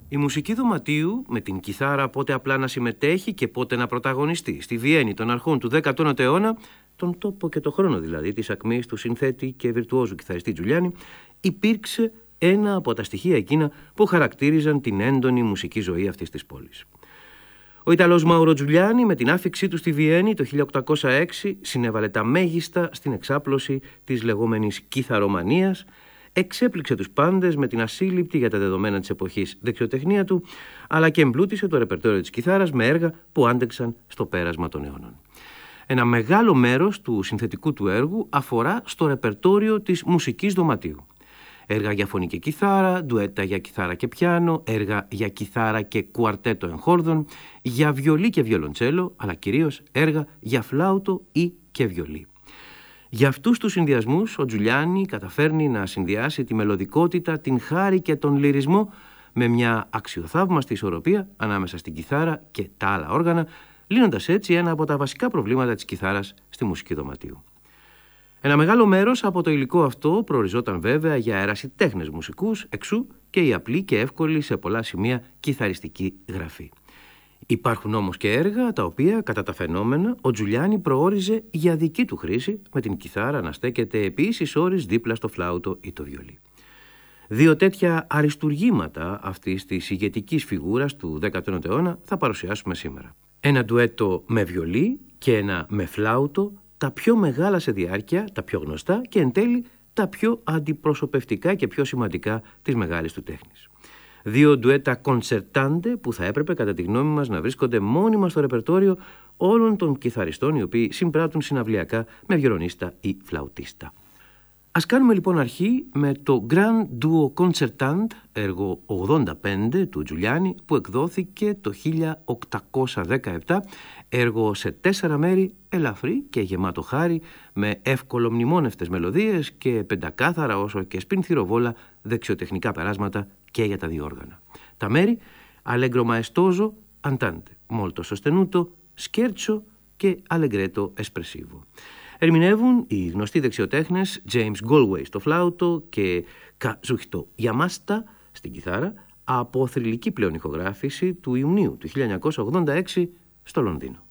Η μουσική δωματίου, με την κιθάρα πότε απλά να συμμετέχει και πότε να πρωταγωνιστεί στη Βιέννη των αρχών του 19ου αιώνα, τον τόπο και το χρόνο δηλαδή της ακμής του συνθέτη και βιρτουόζου κιθαριστή Τζουλιάνι, υπήρξε ένα από τα στοιχεία εκείνα που χαρακτήριζαν την έντονη μουσική ζωή αυτής της πόλης. Ο Ιταλός Μάουρο Τζουλιάνι, με την άφιξή του στη Βιέννη το 1806, συνέβαλε τα μέγιστα στην εξάπλωση της λεγόμενης κιθαρομανίας, εξέπληξε τους πάντες με την ασύλληπτη για τα δεδομένα της εποχής δεξιοτεχνία του, αλλά και εμπλούτησε το ρεπερτόριο της κιθάρας με έργα που άντεξαν στο πέρασμα των αιώνων. Ένα μεγάλο μέρος του συνθετικού του έργου αφορά στο ρεπερτόριο της μουσικής δωματίου. Έργα για φωνή και κιθάρα, ντουέτα για κιθάρα και πιάνο, έργα για κιθάρα και κουαρτέτο εγχόρδων, για βιολί και βιολοντσέλο, αλλά κυρίως έργα για φλάουτο ή και βιολί. Για αυτούς τους συνδυασμούς ο Τζουλιάνι καταφέρνει να συνδυάσει τη μελωδικότητα, την χάρη και τον λυρισμό με μια αξιοθαύμαστη ισορροπία ανάμεσα στην κιθάρα και τα άλλα όργανα, λύνοντας έτσι ένα από τα βασικά προβλήματα της κιθάρας στη μουσική δωματίου. Ένα μεγάλο μέρος από το υλικό αυτό προοριζόταν βέβαια για ερασιτέχνες μουσικούς, εξού και η απλή και εύκολη σε πολλά σημεία κιθαριστική γραφή. Υπάρχουν όμως και έργα τα οποία, κατά τα φαινόμενα, ο Τζουλιάνι προόριζε για δική του χρήση, με την κιθάρα να στέκεται επί ίσης ώρης δίπλα στο φλάουτο ή το βιολί. Δύο τέτοια αριστουργήματα αυτής της ηγετικής φιγούρας του 19ου αιώνα θα παρουσιάσουμε σήμερα. Ένα ντουέτο με βιολί και ένα με φλάουτο, τα πιο μεγάλα σε διάρκεια, τα πιο γνωστά και εν τέλει τα πιο αντιπροσωπευτικά και πιο σημαντικά της μεγάλης του τέχνης. Δύο ντουέτα κονσερτάντε που θα έπρεπε κατά τη γνώμη μας να βρίσκονται μόνιμα στο ρεπερτόριο όλων των κιθαριστών οι οποίοι συμπράττουν συναυλιακά με βιολονίστα ή φλαουτίστα. Ας κάνουμε λοιπόν αρχή με το Grand Duo Concertant, έργο 85 του Τζουλιάνι, που εκδόθηκε το 1817, έργο σε 4 μέρη, ελαφρύ και γεμάτο χάρη, με εύκολο μνημόνευτες μελωδίες και πεντακάθαρα όσο και σπινθυροβόλα δεξιοτεχνικά περάσματα και για τα δύο όργανα. Τα μέρη Allegro maestoso, Andante, Molto sostenuto, Scherzo και Allegretto espressivo. Ερμηνεύουν οι γνωστοί δεξιοτέχνες James Galway στο φλάουτο και Kazuhito Yamashita στην κιθάρα, από θρυλική πλέον ηχογράφηση του Ιουνίου του 1986 στο Λονδίνο.